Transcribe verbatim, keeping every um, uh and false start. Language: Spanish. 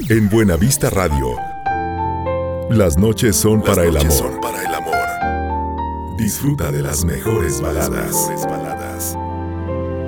En Buenavista Radio, las noches son para el amor. Disfruta de las mejores baladas.